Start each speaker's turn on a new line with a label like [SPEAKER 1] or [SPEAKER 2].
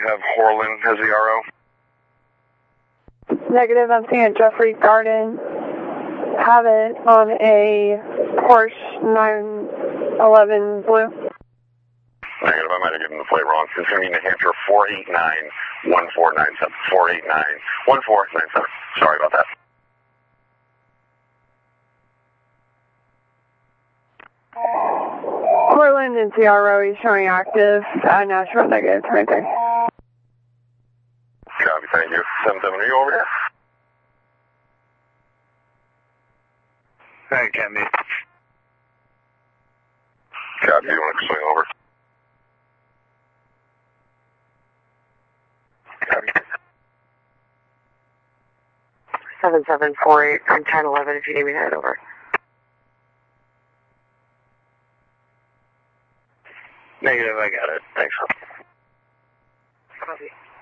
[SPEAKER 1] have Horland as the RO.
[SPEAKER 2] Negative, I'm seeing at Jeffrey Garden. Have it on a Porsche 911 blue.
[SPEAKER 1] Negative, I might have given the plate wrong. It's going to be New Hampshire 489-1497. 489-1497. Sorry about that.
[SPEAKER 2] Portland and CRO is showing active. Nashville negative 23.
[SPEAKER 1] Copy, thank you. 77, are you over here?
[SPEAKER 3] Hey, can be.
[SPEAKER 1] Copy, you want to swing over? Copy.
[SPEAKER 4] 7748 from 1011 if you need me to head over.
[SPEAKER 3] Negative, I got it. Thanks.
[SPEAKER 4] Copy.